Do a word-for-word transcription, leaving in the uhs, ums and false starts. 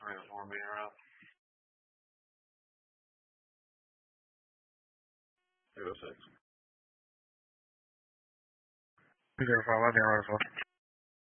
Reservoir being around. eight oh six. Zero five, I'll be on reservoir.